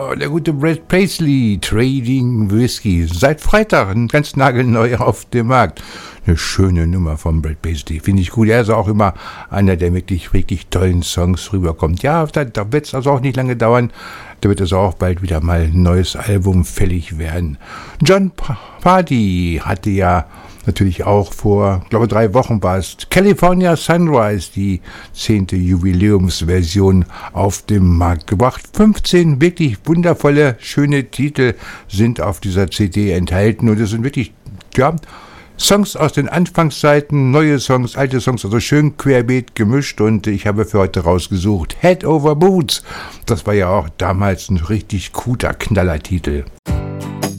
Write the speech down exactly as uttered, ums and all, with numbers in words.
Ja, der gute Brad Paisley, Trading Whiskey. Seit Freitag ein ganz nagelneu auf dem Markt. Eine schöne Nummer von Brad Paisley, finde ich gut. Er ist auch immer einer, der wirklich, wirklich tollen Songs rüberkommt. Ja, da, da wird es also auch nicht lange dauern. Da wird es auch bald wieder mal ein neues Album fällig werden. John Party hatte ja natürlich auch vor, ich glaube drei Wochen war es, California Sunrise, die zehnte Jubiläumsversion auf den Markt gebracht. fünfzehn wirklich wundervolle, schöne Titel sind auf dieser C D enthalten und es sind wirklich, ja, Songs aus den Anfangszeiten, neue Songs, alte Songs, also schön querbeet gemischt und ich habe für heute rausgesucht Head Over Boots. Das war ja auch damals ein richtig guter Knallertitel.